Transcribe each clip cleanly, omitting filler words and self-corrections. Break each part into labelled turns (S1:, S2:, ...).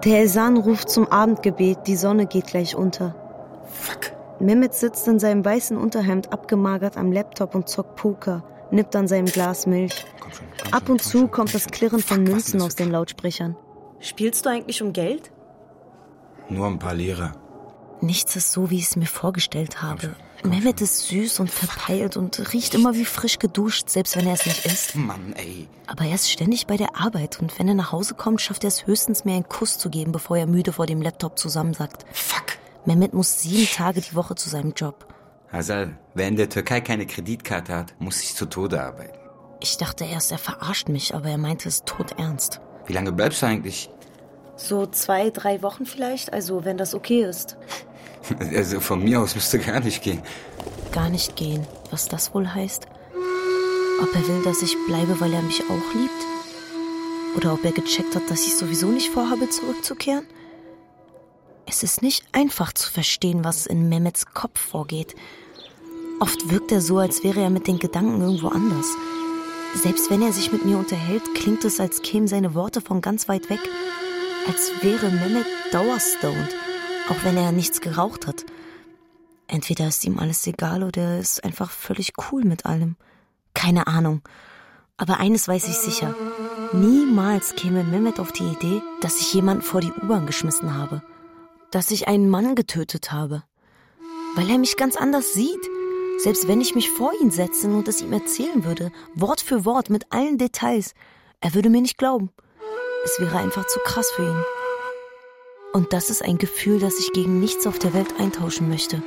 S1: Der Esan ruft zum Abendgebet, die Sonne geht gleich unter.
S2: Fuck.
S1: Mehmet sitzt in seinem weißen Unterhemd abgemagert am Laptop und zockt Poker, nippt an seinem Glas Milch. Ab und zu kommt das Klirren von Münzen aus den Lautsprechern. Spielst du eigentlich um Geld?
S2: Nur ein paar Lira.
S1: Nichts ist so, wie ich es mir vorgestellt habe. Mehmet ist süß und verpeilt und riecht immer wie frisch geduscht, selbst wenn er es nicht ist.
S2: Mann, ey.
S1: Aber er ist ständig bei der Arbeit und wenn er nach Hause kommt, schafft er es höchstens, mir einen Kuss zu geben, bevor er müde vor dem Laptop zusammensackt.
S2: Fuck.
S1: Mehmet muss 7 Tage die Woche zu seinem Job.
S2: Hazal, wer in der Türkei keine Kreditkarte hat, muss sich zu Tode arbeiten.
S1: Ich dachte erst, er verarscht mich, aber er meinte es todernst.
S2: Wie lange bleibst du eigentlich?
S1: So 2-3 Wochen vielleicht, also wenn das okay ist.
S2: Also von mir aus müsste gar nicht gehen.
S1: Gar nicht gehen, was das wohl heißt? Ob er will, dass ich bleibe, weil er mich auch liebt? Oder ob er gecheckt hat, dass ich sowieso nicht vorhabe, zurückzukehren? Es ist nicht einfach zu verstehen, was in Mehmets Kopf vorgeht. Oft wirkt er so, als wäre er mit den Gedanken irgendwo anders. Selbst wenn er sich mit mir unterhält, klingt es, als kämen seine Worte von ganz weit weg. Als wäre Mehmet dauerstoned, auch wenn er nichts geraucht hat. Entweder ist ihm alles egal oder er ist einfach völlig cool mit allem. Keine Ahnung. Aber eines weiß ich sicher. Niemals käme Mehmet auf die Idee, dass ich jemanden vor die U-Bahn geschmissen habe. Dass ich einen Mann getötet habe. Weil er mich ganz anders sieht. Selbst wenn ich mich vor ihn setze und es ihm erzählen würde, Wort für Wort, mit allen Details, er würde mir nicht glauben. Es wäre einfach zu krass für ihn. Und das ist ein Gefühl, das ich gegen nichts auf der Welt eintauschen möchte.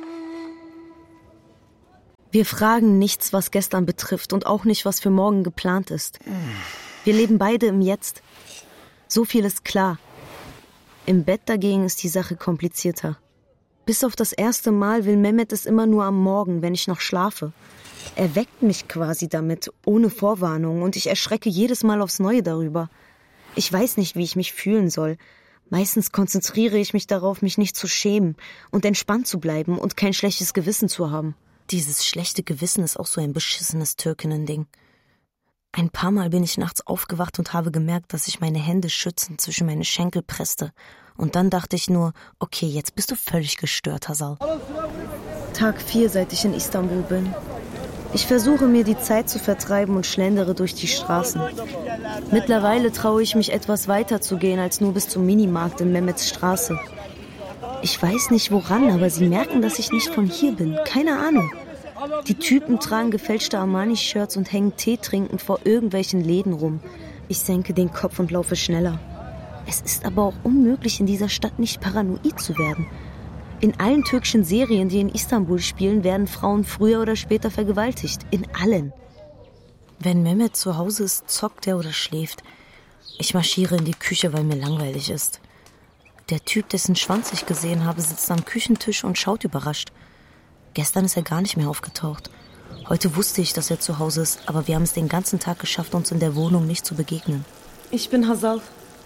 S1: Wir fragen nichts, was gestern betrifft und auch nicht, was für morgen geplant ist. Wir leben beide im Jetzt. So viel ist klar. Im Bett dagegen ist die Sache komplizierter. Bis auf das erste Mal will Mehmet es immer nur am Morgen, wenn ich noch schlafe. Er weckt mich quasi damit, ohne Vorwarnung, und ich erschrecke jedes Mal aufs Neue darüber. Ich weiß nicht, wie ich mich fühlen soll. Meistens konzentriere ich mich darauf, mich nicht zu schämen und entspannt zu bleiben und kein schlechtes Gewissen zu haben. Dieses schlechte Gewissen ist auch so ein beschissenes Türkinnen-Ding. Ein paar Mal bin ich nachts aufgewacht und habe gemerkt, dass ich meine Hände schützend zwischen meine Schenkel presste. Und dann dachte ich nur, okay, jetzt bist du völlig gestört, Hazal. Tag 4, seit ich in Istanbul bin. Ich versuche mir die Zeit zu vertreiben und schlendere durch die Straßen. Mittlerweile traue ich mich etwas weiter zu gehen als nur bis zum Minimarkt in Mehmets Straße. Ich weiß nicht woran, aber sie merken, dass ich nicht von hier bin. Keine Ahnung. Die Typen tragen gefälschte Armani-Shirts und hängen Tee trinkend vor irgendwelchen Läden rum. Ich senke den Kopf und laufe schneller. Es ist aber auch unmöglich, in dieser Stadt nicht paranoid zu werden. In allen türkischen Serien, die in Istanbul spielen, werden Frauen früher oder später vergewaltigt. In allen. Wenn Mehmet zu Hause ist, zockt er oder schläft. Ich marschiere in die Küche, weil mir langweilig ist. Der Typ, dessen Schwanz ich gesehen habe, sitzt am Küchentisch und schaut überrascht. Gestern ist er gar nicht mehr aufgetaucht. Heute wusste ich, dass er zu Hause ist, aber wir haben es den ganzen Tag geschafft, uns in der Wohnung nicht zu begegnen. Ich bin Hazal.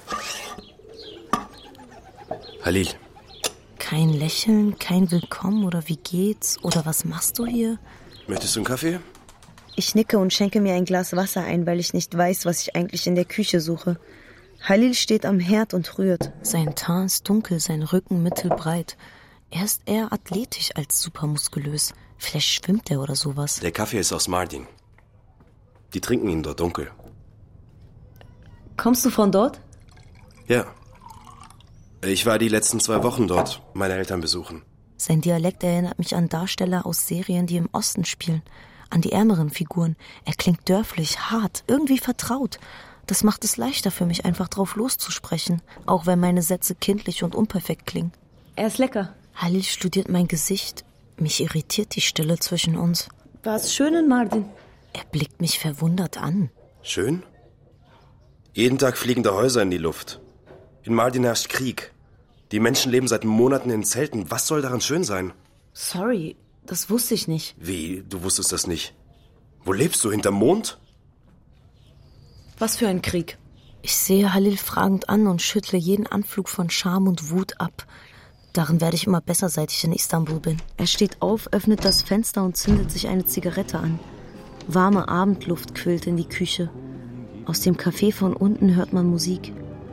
S2: Halil.
S1: Kein Lächeln, kein Willkommen oder wie geht's oder was machst du hier?
S3: Möchtest du einen Kaffee?
S1: Ich nicke und schenke mir ein Glas Wasser ein, weil ich nicht weiß, was ich eigentlich in der Küche suche. Halil steht am Herd und rührt. Sein Teint ist dunkel, sein Rücken mittelbreit. Er ist eher athletisch als supermuskulös. Vielleicht schwimmt er oder sowas.
S3: Der Kaffee ist aus Mardin. Die trinken ihn dort dunkel.
S1: Kommst du von dort?
S3: Ja. Ich war die letzten 2 Wochen dort, meine Eltern besuchen.
S1: Sein Dialekt erinnert mich an Darsteller aus Serien, die im Osten spielen. An die ärmeren Figuren. Er klingt dörflich, hart, irgendwie vertraut. Das macht es leichter für mich, einfach drauf loszusprechen. Auch wenn meine Sätze kindlich und unperfekt klingen. Er ist lecker. Halil studiert mein Gesicht. Mich irritiert die Stille zwischen uns. War es schön in Mardin? Er blickt mich verwundert an.
S3: Schön? Jeden Tag fliegen da Häuser in die Luft. In Mardin herrscht Krieg. Die Menschen leben seit Monaten in Zelten. Was soll daran schön sein?
S1: Sorry, das wusste ich nicht.
S3: Wie? Du wusstest das nicht? Wo lebst du? Hinterm Mond?
S1: Was für ein Krieg? Ich sehe Halil fragend an und schüttle jeden Anflug von Scham und Wut ab. Darin werde ich immer besser, seit ich in Istanbul bin. Er steht auf, öffnet das Fenster und zündet sich eine Zigarette an. Warme Abendluft quillt in die Küche. Aus dem Café von unten hört man Musik.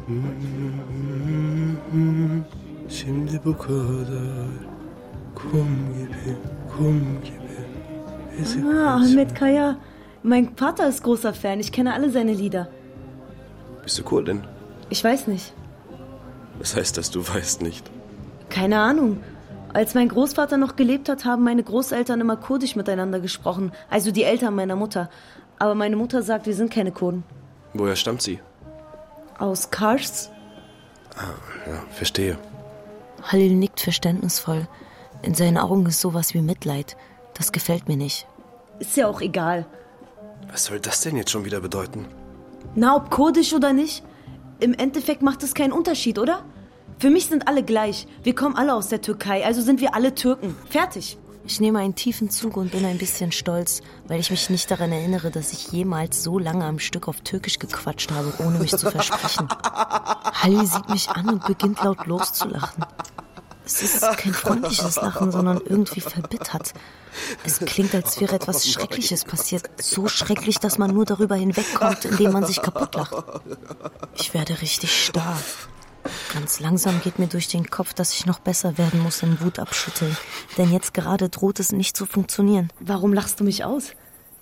S3: Şimdi bu kadar kum gibi.
S1: Ahmed Kaya. Mein Vater ist großer Fan. Ich kenne alle seine Lieder.
S3: Bist du Kurdin?
S1: Ich weiß nicht.
S3: Das heißt, dass du weißt nicht.
S1: Keine Ahnung. Als mein Großvater noch gelebt hat, haben meine Großeltern immer Kurdisch miteinander gesprochen. Also die Eltern meiner Mutter. Aber meine Mutter sagt, wir sind keine Kurden.
S3: Woher stammt sie?
S1: Aus Kars.
S3: Ja, verstehe.
S1: Halil nickt verständnisvoll. In seinen Augen ist sowas wie Mitleid. Das gefällt mir nicht. Ist ja auch egal.
S3: Was soll das denn jetzt schon wieder bedeuten?
S1: Na, ob kurdisch oder nicht? Im Endeffekt macht es keinen Unterschied, oder? Für mich sind alle gleich. Wir kommen alle aus der Türkei, also sind wir alle Türken. Fertig. Ich nehme einen tiefen Zug und bin ein bisschen stolz, weil ich mich nicht daran erinnere, dass ich jemals so lange am Stück auf Türkisch gequatscht habe, ohne mich zu versprechen. Halil sieht mich an und beginnt laut loszulachen. Es ist kein freundliches Lachen, sondern irgendwie verbittert. Es klingt, als wäre etwas Schreckliches passiert. So schrecklich, dass man nur darüber hinwegkommt, indem man sich kaputt lacht. Ich werde richtig starr. Ganz langsam geht mir durch den Kopf, dass ich noch besser werden muss im Wut abschütteln. Denn jetzt gerade droht es nicht zu funktionieren. Warum lachst du mich aus?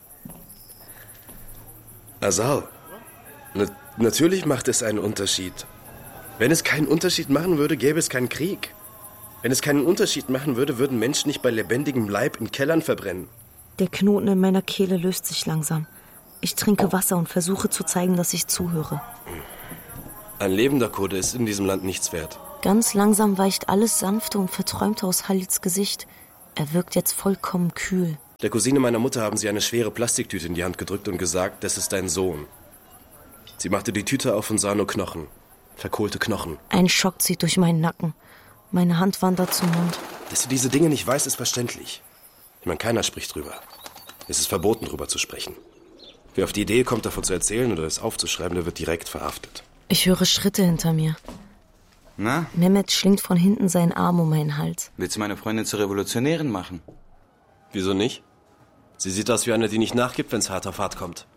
S3: Azal, natürlich macht es einen Unterschied. Wenn es keinen Unterschied machen würde, gäbe es keinen Krieg. Wenn es keinen Unterschied machen würde, würden Menschen nicht bei lebendigem Leib in Kellern verbrennen.
S1: Der Knoten in meiner Kehle löst sich langsam. Ich trinke Wasser und versuche zu zeigen, dass ich zuhöre.
S3: Ein lebender Kurde ist in diesem Land nichts wert.
S1: Ganz langsam weicht alles Sanfte und Verträumte aus Halils Gesicht. Er wirkt jetzt vollkommen kühl.
S3: Der Cousine meiner Mutter haben sie eine schwere Plastiktüte in die Hand gedrückt und gesagt, das ist dein Sohn. Sie machte die Tüte auf und sah nur Knochen. Verkohlte Knochen.
S1: Ein Schock zieht durch meinen Nacken. Meine Hand wandert zum Mund.
S3: Dass du diese Dinge nicht weißt, ist verständlich. Ich meine, keiner spricht drüber. Es ist verboten, drüber zu sprechen. Wer auf die Idee kommt, davon zu erzählen oder es aufzuschreiben, der wird direkt verhaftet.
S1: Ich höre Schritte hinter mir.
S2: Na?
S1: Mehmet schlingt von hinten seinen Arm um meinen Hals.
S2: Willst du meine Freundin zur Revolutionärin machen?
S3: Wieso nicht? Sie sieht aus wie eine, die nicht nachgibt, wenn es hart auf hart kommt.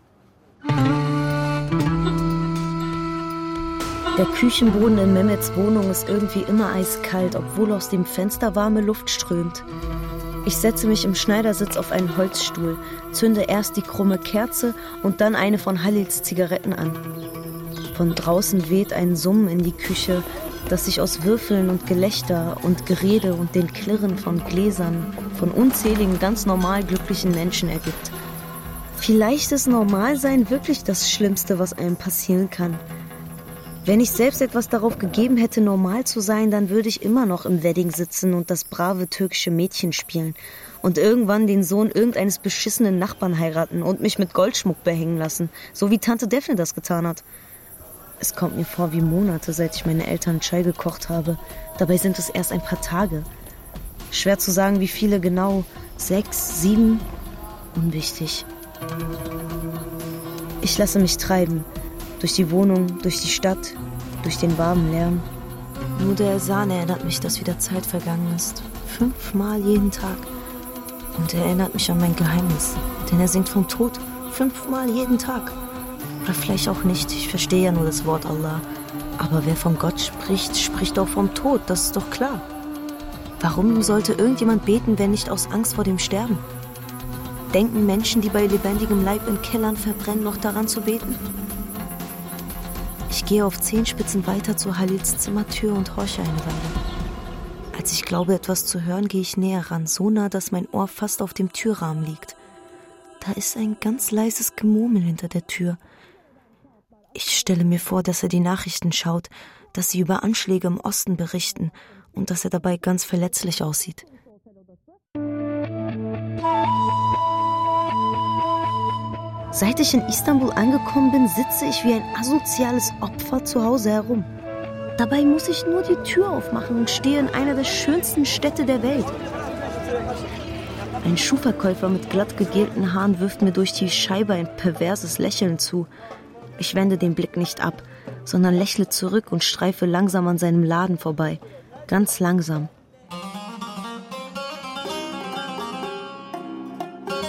S1: Der Küchenboden in Mehmets Wohnung ist irgendwie immer eiskalt, obwohl aus dem Fenster warme Luft strömt. Ich setze mich im Schneidersitz auf einen Holzstuhl, zünde erst die krumme Kerze und dann eine von Halils Zigaretten an. Von draußen weht ein Summen in die Küche, das sich aus Würfeln und Gelächter und Gerede und den Klirren von Gläsern von unzähligen ganz normal glücklichen Menschen ergibt. Vielleicht ist Normalsein wirklich das Schlimmste, was einem passieren kann. Wenn ich selbst etwas darauf gegeben hätte, normal zu sein, dann würde ich immer noch im Wedding sitzen und das brave türkische Mädchen spielen und irgendwann den Sohn irgendeines beschissenen Nachbarn heiraten und mich mit Goldschmuck behängen lassen, so wie Tante Daphne das getan hat. Es kommt mir vor wie Monate, seit ich meine Eltern Chai gekocht habe. Dabei sind es erst ein paar Tage. Schwer zu sagen, wie viele genau. 6, 7? Unwichtig. Ich lasse mich treiben. Durch die Wohnung, durch die Stadt, durch den warmen Lärm. Nur der Esan erinnert mich, dass wieder Zeit vergangen ist. 5-mal jeden Tag. Und er erinnert mich an mein Geheimnis. Denn er singt vom Tod 5-mal jeden Tag. Oder vielleicht auch nicht. Ich verstehe ja nur das Wort Allah. Aber wer von Gott spricht, spricht auch vom Tod. Das ist doch klar. Warum sollte irgendjemand beten, wenn nicht aus Angst vor dem Sterben? Denken Menschen, die bei lebendigem Leib in Kellern verbrennen, noch daran zu beten? Ich gehe auf Zehenspitzen weiter zu Halils Zimmertür und horche eine Weile. Als ich glaube, etwas zu hören, gehe ich näher ran, so nah, dass mein Ohr fast auf dem Türrahmen liegt. Da ist ein ganz leises Gemurmel hinter der Tür. Ich stelle mir vor, dass er die Nachrichten schaut, dass sie über Anschläge im Osten berichten und dass er dabei ganz verletzlich aussieht. Seit ich in Istanbul angekommen bin, sitze ich wie ein asoziales Opfer zu Hause herum. Dabei muss ich nur die Tür aufmachen und stehe in einer der schönsten Städte der Welt. Ein Schuhverkäufer mit glatt gegelten Haaren wirft mir durch die Scheibe ein perverses Lächeln zu. Ich wende den Blick nicht ab, sondern lächle zurück und streife langsam an seinem Laden vorbei. Ganz langsam.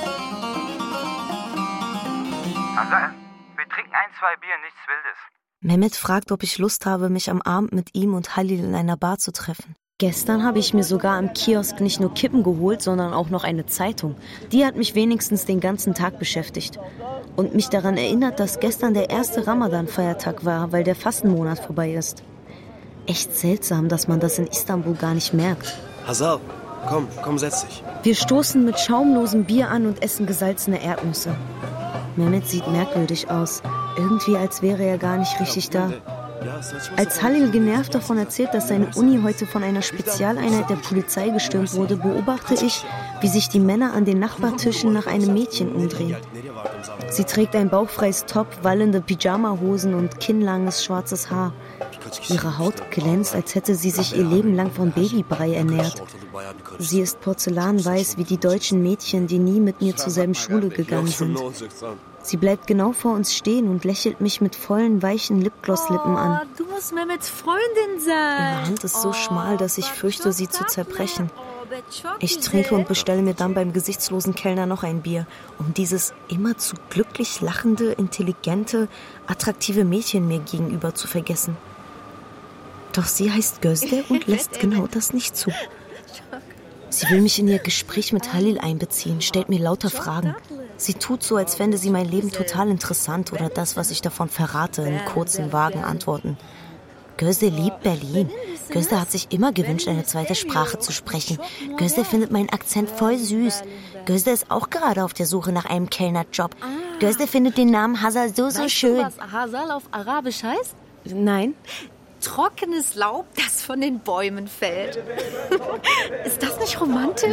S4: Wir trinken 1, 2 Bier, nichts Wildes.
S1: Mehmet fragt, ob ich Lust habe, mich am Abend mit ihm und Halil in einer Bar zu treffen. Gestern habe ich mir sogar am Kiosk nicht nur Kippen geholt, sondern auch noch eine Zeitung. Die hat mich wenigstens den ganzen Tag beschäftigt. Und mich daran erinnert, dass gestern der erste Ramadan-Feiertag war, weil der Fastenmonat vorbei ist. Echt seltsam, dass man das in Istanbul gar nicht merkt.
S3: Hazal, komm, setz dich.
S1: Wir stoßen mit schaumlosem Bier an und essen gesalzene Erdnüsse. Mehmet sieht merkwürdig aus. Irgendwie, als wäre er gar nicht richtig da. Als Halil genervt davon erzählt, dass seine Uni heute von einer Spezialeinheit der Polizei gestürmt wurde, beobachte ich, wie sich die Männer an den Nachbartischen nach einem Mädchen umdrehen. Sie trägt ein bauchfreies Top, wallende Pyjamahosen und kinnlanges schwarzes Haar. Ihre Haut glänzt, als hätte sie sich ihr Leben lang von Babybrei ernährt. Sie ist porzellanweiß wie die deutschen Mädchen, die nie mit mir zur selben Schule gegangen sind. Sie bleibt genau vor uns stehen und lächelt mich mit vollen, weichen Lipgloss-Lippen an.
S4: Du musst Mehmets Freundin sein.
S1: Ihre Hand ist so schmal, dass ich fürchte, sie zu zerbrechen. Ich trinke und bestelle mir dann beim gesichtslosen Kellner noch ein Bier, um dieses immerzu glücklich lachende, intelligente, attraktive Mädchen mir gegenüber zu vergessen. Doch sie heißt Gözde und lässt genau das nicht zu. Sie will mich in ihr Gespräch mit Halil einbeziehen, stellt mir lauter Fragen. Sie tut so, als fände sie mein Leben total interessant oder das, was ich davon verrate, in kurzen, vagen Antworten. Gözde liebt Berlin. Gözde hat sich immer gewünscht, eine zweite Sprache zu sprechen. Gözde findet meinen Akzent voll süß. Gözde ist auch gerade auf der Suche nach einem Kellnerjob. Gözde findet den Namen Hazal so schön.
S4: Weißt du, was Hazal auf Arabisch heißt?
S1: Nein.
S4: Trockenes Laub, das von den Bäumen fällt. Ist das nicht romantisch?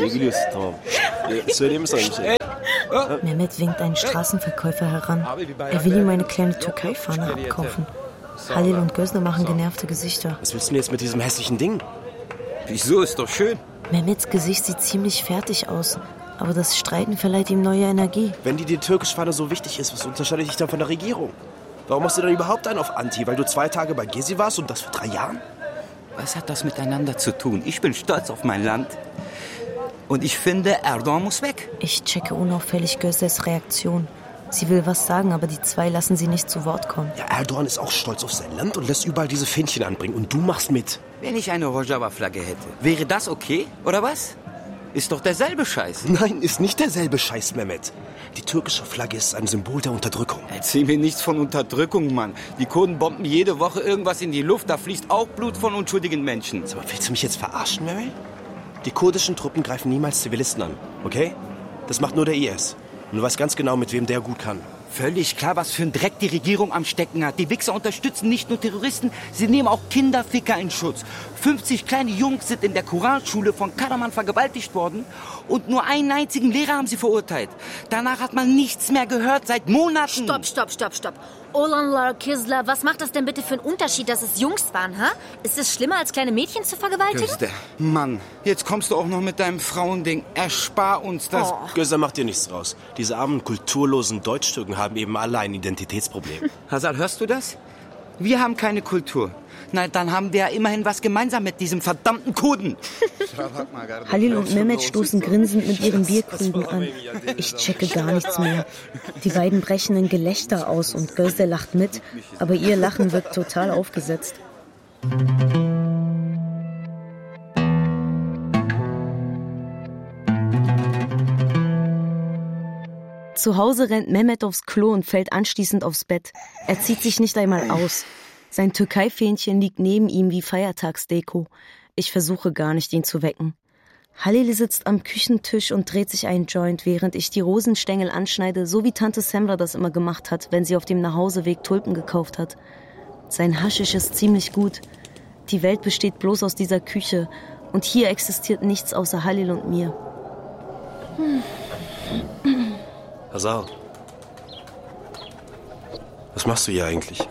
S1: Mehmet winkt einen Straßenverkäufer heran. Er will ihm eine kleine Türkei-Fahne abkaufen. Halil und Gözde machen genervte Gesichter.
S3: Was willst du denn jetzt mit diesem hässlichen Ding?
S2: Wieso, ist doch schön.
S1: Mehmets Gesicht sieht ziemlich fertig aus. Aber das Streiten verleiht ihm neue Energie.
S3: Wenn dir die türkische Fahne so wichtig ist, was unterscheidet dich dann von der Regierung? Warum machst du dann überhaupt einen auf Anti? Weil du 2 Tage bei Gezi warst und das vor 3 Jahren?
S2: Was hat das miteinander zu tun? Ich bin stolz auf mein Land. Und ich finde, Erdogan muss weg.
S1: Ich checke unauffällig Gözdes Reaktion. Sie will was sagen, aber die zwei lassen sie nicht zu Wort kommen.
S3: Ja, Erdogan ist auch stolz auf sein Land und lässt überall diese Fähnchen anbringen. Und du machst mit.
S2: Wenn ich eine Rojava-Flagge hätte, wäre das okay, oder was? Ist doch derselbe Scheiß.
S3: Nein, ist nicht derselbe Scheiß, Mehmet. Die türkische Flagge ist ein Symbol der Unterdrückung.
S2: Erzähl mir nichts von Unterdrückung, Mann. Die Kurden bomben jede Woche irgendwas in die Luft. Da fließt auch Blut von unschuldigen Menschen.
S3: Sag mal, willst du mich jetzt verarschen, Mehmet? Die kurdischen Truppen greifen niemals Zivilisten an, okay? Das macht nur der IS. Und du weißt ganz genau, mit wem der gut kann.
S2: Völlig klar, was für ein Dreck die Regierung am Stecken hat. Die Wichser unterstützen nicht nur Terroristen, sie nehmen auch Kinderficker in Schutz. 50 kleine Jungs sind in der Koranschule von Karaman vergewaltigt worden und nur einen einzigen Lehrer haben sie verurteilt. Danach hat man nichts mehr gehört, seit Monaten.
S4: Stopp. Olanlar, Kizler, was macht das denn bitte für einen Unterschied, dass es Jungs waren, ha? Ist es schlimmer, als kleine Mädchen zu vergewaltigen?
S2: Gözde, Mann, jetzt kommst du auch noch mit deinem Frauending. Erspar uns das.
S3: Gözde, mach dir nichts draus. Diese armen, kulturlosen Deutschtürken haben eben alle ein Identitätsproblem.
S2: Hazal, hörst du das? Wir haben keine Kultur. Na, dann haben wir ja immerhin was gemeinsam mit diesem verdammten Kurden.
S1: Halil und Mehmet stoßen grinsend mit ihren Bierkrügen an. Ich checke gar nichts mehr. Die beiden brechen in Gelächter aus und Gözde lacht mit, aber ihr Lachen wirkt total aufgesetzt. Zu Hause rennt Mehmet aufs Klo und fällt anschließend aufs Bett. Er zieht sich nicht einmal aus. Sein Türkei-Fähnchen liegt neben ihm wie Feiertagsdeko. Ich versuche gar nicht, ihn zu wecken. Halil sitzt am Küchentisch und dreht sich einen Joint, während ich die Rosenstängel anschneide, so wie Tante Semra das immer gemacht hat, wenn sie auf dem Nachhauseweg Tulpen gekauft hat. Sein Haschisch ist ziemlich gut. Die Welt besteht bloß aus dieser Küche und hier existiert nichts außer Halil und mir.
S3: Hazal, was machst du hier eigentlich?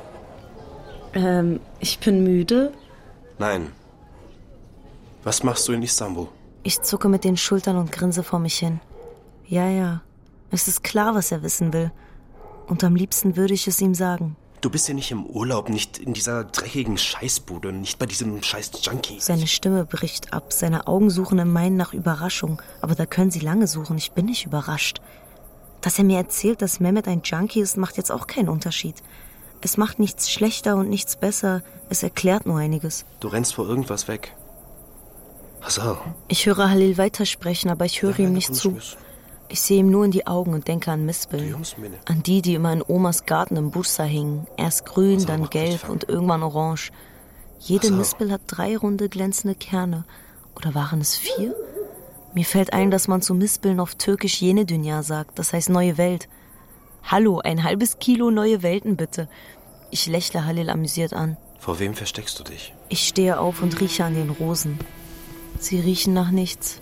S1: Ich bin müde.
S3: Nein. Was machst du in Istanbul?
S1: Ich zucke mit den Schultern und grinse vor mich hin. Ja, es ist klar, was er wissen will. Und am liebsten würde ich es ihm sagen.
S3: Du bist ja nicht im Urlaub, nicht in dieser dreckigen Scheißbude, nicht bei diesem scheiß Junkie.
S1: Seine Stimme bricht ab, seine Augen suchen in meinen nach Überraschung. Aber da können sie lange suchen, ich bin nicht überrascht. Dass er mir erzählt, dass Mehmet ein Junkie ist, macht jetzt auch keinen Unterschied. Es macht nichts schlechter und nichts besser. Es erklärt nur einiges.
S3: Du rennst vor irgendwas weg. Hassan.
S1: Ich höre Halil weitersprechen, aber ich höre ihm nicht zu. Ich sehe ihm nur in die Augen und denke an Mispeln. An die immer in Omas Garten im Bursa hingen. Erst grün, dann gelb und irgendwann orange. Jede Mispel hat 3 runde, glänzende Kerne. Oder waren es 4? Mir fällt ein, dass man zu Mispeln auf Türkisch Yeni Dünya sagt. Das heißt neue Welt. Hallo, ein halbes Kilo neue Welten bitte. Ich lächle Halil amüsiert an.
S3: Vor wem versteckst du dich?
S1: Ich stehe auf und rieche an den Rosen. Sie riechen nach nichts.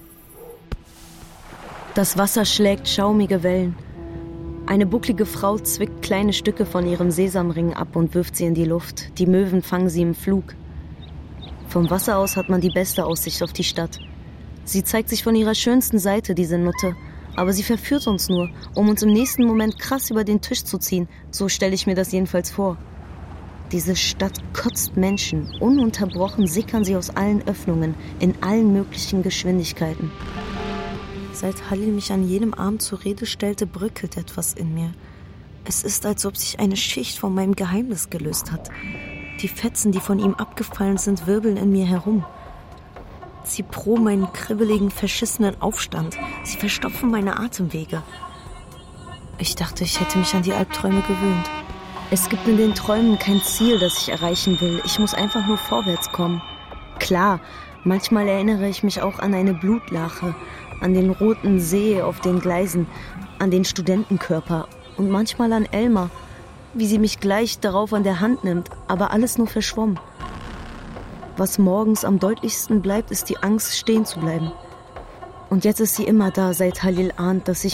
S1: Das Wasser schlägt schaumige Wellen. Eine bucklige Frau zwickt kleine Stücke von ihrem Sesamring ab und wirft sie in die Luft. Die Möwen fangen sie im Flug. Vom Wasser aus hat man die beste Aussicht auf die Stadt. Sie zeigt sich von ihrer schönsten Seite, diese Nutte. Aber sie verführt uns nur, um uns im nächsten Moment krass über den Tisch zu ziehen. So stelle ich mir das jedenfalls vor. Diese Stadt kotzt Menschen. Ununterbrochen sickern sie aus allen Öffnungen, in allen möglichen Geschwindigkeiten. Seit Halil mich an jedem Abend zur Rede stellte, bröckelt etwas in mir. Es ist, als ob sich eine Schicht von meinem Geheimnis gelöst hat. Die Fetzen, die von ihm abgefallen sind, wirbeln in mir herum. Sie proben meinen kribbeligen, verschissenen Aufstand. Sie verstopfen meine Atemwege. Ich dachte, ich hätte mich an die Albträume gewöhnt. Es gibt in den Träumen kein Ziel, das ich erreichen will. Ich muss einfach nur vorwärts kommen. Klar, manchmal erinnere ich mich auch an eine Blutlache, an den roten See auf den Gleisen, an den Studentenkörper und manchmal an Elmar, wie sie mich gleich darauf an der Hand nimmt, aber alles nur verschwommen. Was morgens am deutlichsten bleibt, ist die Angst, stehen zu bleiben. Und jetzt ist sie immer da, seit Halil ahnt, dass ich